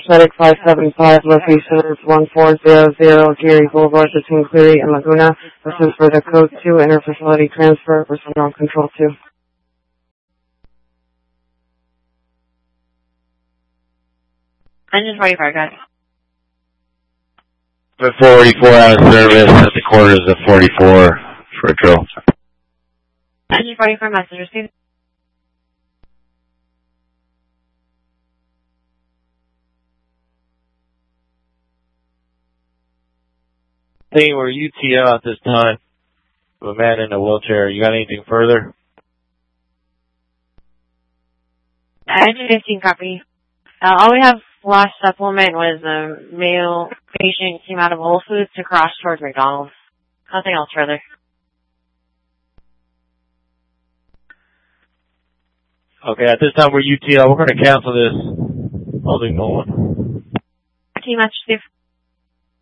Medic 575, location is 1400 Geary Boulevard between Cleary and Laguna. This is for the Code 2 Interfacility Transfer for Personnel Control 2. Engine 44, guys. The 44 out of service at the quarters of 44 for a drill. Engine 44, message received. Hey, we're UTL at this time. A man in a wheelchair. You got anything further? Engine 15, copy. All we have last supplement was a male patient came out of Whole Foods to cross towards McDonald's. Nothing else further. Okay, at this time we're UTL. We're going to cancel this. Holding no one. Key match, Steve.